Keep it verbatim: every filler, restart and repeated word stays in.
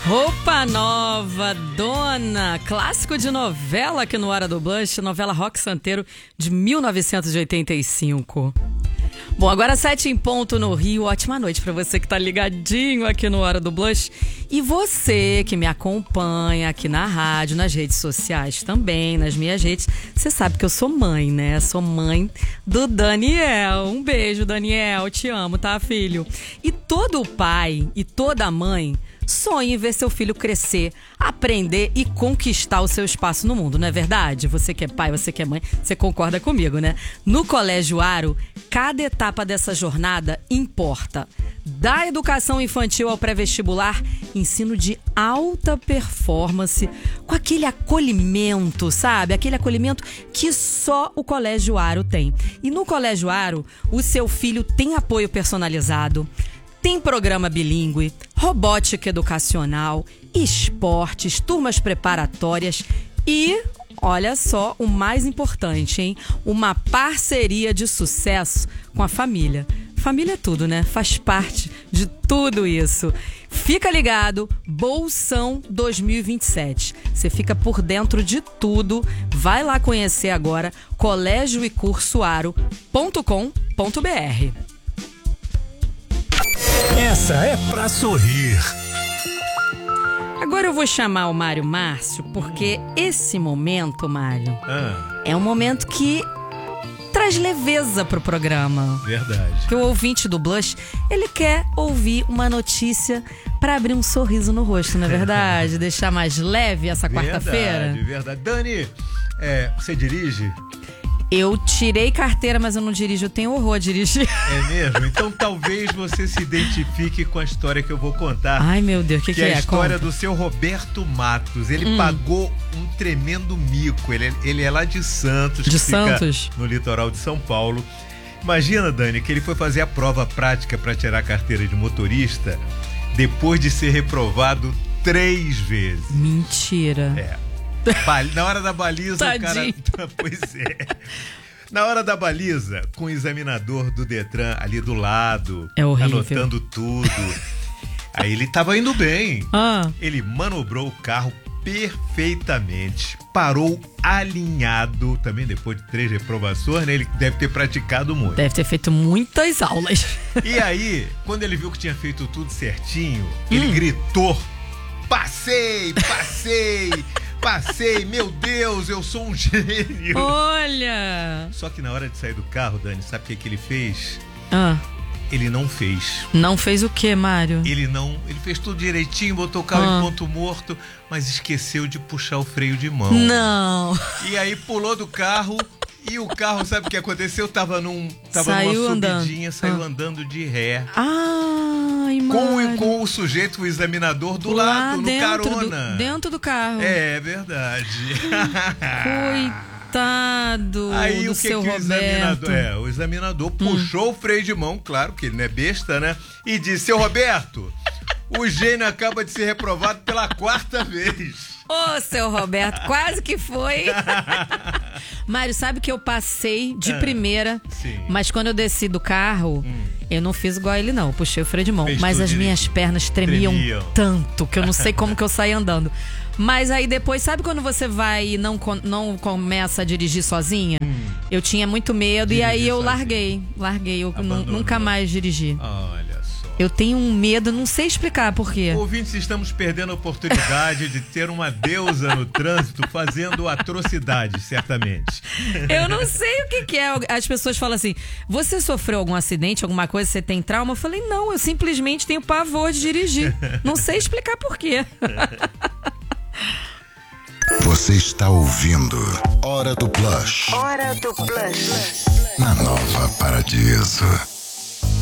Roupa Nova, Dona, clássico de novela aqui no Hora do Blush, novela Rock Santeiro de mil novecentos e oitenta e cinco. Bom, agora sete em ponto no Rio. Ótima noite pra você que tá ligadinho aqui no Hora do Blush. E você que me acompanha aqui na rádio, nas redes sociais também, nas minhas redes. Você sabe que eu sou mãe, né? Sou mãe do Daniel. Um beijo, Daniel. Te amo, tá, filho? E todo pai e toda mãe sonha em ver seu filho crescer, aprender e conquistar o seu espaço no mundo, não é verdade? Você que é pai, você que é mãe, você concorda comigo, né? No Colégio Aro, cada etapa dessa jornada importa. Da educação infantil ao pré-vestibular, ensino de alta performance, com aquele acolhimento, sabe? Aquele acolhimento que só o Colégio Aro tem. E no Colégio Aro, o seu filho tem apoio personalizado, tem programa bilíngue, robótica educacional, esportes, turmas preparatórias e, olha só, o mais importante, hein? Uma parceria de sucesso com a família. Família é tudo, né? Faz parte de tudo isso. Fica ligado, Bolsão dois mil e vinte e sete. Você fica por dentro de tudo. Vai lá conhecer agora colégio e curso aro ponto com ponto br. Essa é pra sorrir. Agora eu vou chamar o Mário Márcio, porque esse momento, Mário, Ah, é um momento que traz leveza pro programa. verdade. Porque o ouvinte do Blush, ele quer ouvir uma notícia pra abrir um sorriso no rosto, não é verdade? Deixar mais leve essa quarta-feira. Verdade, verdade. Dani, é, você dirige? Eu tirei carteira, mas eu não dirijo, eu tenho horror a dirigir. É mesmo? Então talvez você se identifique com a história que eu vou contar. Ai, meu Deus, o que, que, que é é? a história Conta. do seu Roberto Matos. Ele Hum. pagou um tremendo mico. Ele, é- ele é lá de Santos. De que fica Santos? no litoral de São Paulo. Imagina, Dani, que ele foi fazer a prova prática para tirar a carteira de motorista depois de ser reprovado três vezes. Mentira. É. Ba- Na hora da baliza, o cara... Tadinho. Pois é. Na hora da baliza, com o examinador do Detran ali do lado, É horrível. anotando tudo. Aí ele tava indo bem. Ah, Ele manobrou o carro perfeitamente, parou alinhado, também depois de três reprovações, né? Ele deve ter praticado muito. deve ter feito muitas aulas. E aí, quando ele viu que tinha feito tudo certinho, ele Hum. gritou: passei, passei, passei, meu Deus, eu sou um gênio. Olha! Só que na hora de sair do carro, Dani, sabe o que, que ele fez? Ah, Ele não fez. não fez o quê, Mário? Ele não, ele fez tudo direitinho, botou o carro Ah. em ponto morto, mas esqueceu de puxar o freio de mão. Não! E aí pulou do carro e o carro, sabe o que aconteceu? Tava num, tava Saiu numa andando. subidinha, saiu Ah. andando de ré. Ai, Com, Mário. o- com o sujeito, o examinador do Lá lado, no dentro carona. Do, dentro do carro. É verdade. Coitado Aí do o que, seu que o Roberto. examinador. É, o examinador puxou o freio de mão, claro, porque ele não é besta, né? E disse: seu Roberto, o gênio acaba de ser reprovado pela quarta vez. Ô, seu Roberto, quase que foi. Mário, sabe que eu passei de Ah, primeira, sim. mas quando eu desci do carro, eu não fiz igual a ele não, eu puxei o freio de mão. Fez Mas tudo as minhas direito. pernas tremiam, Tremiam. tanto que eu não sei como que eu saí andando. Mas aí depois, sabe quando você vai e não, con- não começa a dirigir sozinha? Eu tinha muito medo e Dirigir aí eu sozinha. larguei, larguei, eu nu- Abandonou. nunca mais dirigi. Olha só. Eu tenho um medo, não sei explicar por quê. Ouvintes, estamos perdendo a oportunidade de ter uma deusa no trânsito fazendo atrocidades, certamente. Eu não sei o que, que é. As pessoas falam assim: você sofreu algum acidente, alguma coisa, você tem trauma? Eu falei: não, eu simplesmente tenho pavor de dirigir. Não sei explicar por quê. Você está ouvindo Hora do Blush Hora do Blush. na Nova Paradiso.